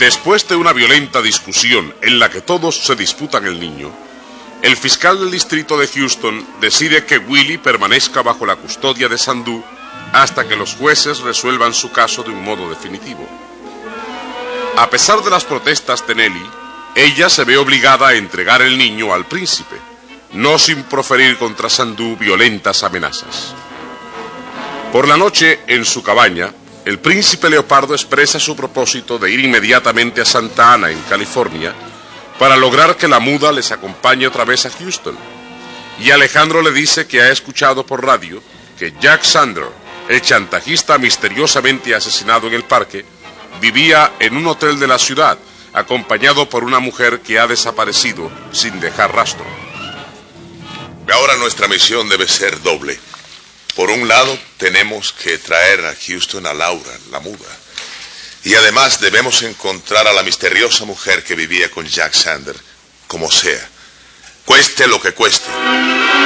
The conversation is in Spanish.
Después de una violenta discusión en la que todos se disputan el niño, el fiscal del distrito de Houston decide que Willie permanezca bajo la custodia de Sandu hasta que los jueces resuelvan su caso de un modo definitivo. A pesar de las protestas de Nellie, ella se ve obligada a entregar el niño al príncipe, no sin proferir contra Sandu violentas amenazas. Por la noche, en su cabaña, el príncipe Leopardo expresa su propósito de ir inmediatamente a Santa Ana, en California, para lograr que la muda les acompañe otra vez a Houston. Y Alejandro le dice que ha escuchado por radio que Jack Sander, el chantajista misteriosamente asesinado en el parque, vivía en un hotel de la ciudad, acompañado por una mujer que ha desaparecido sin dejar rastro. Ahora nuestra misión debe ser doble. Por un lado, tenemos que traer a Houston a Laura, la muda. Y además debemos encontrar a la misteriosa mujer que vivía con Jack Sander, como sea, cueste lo que cueste.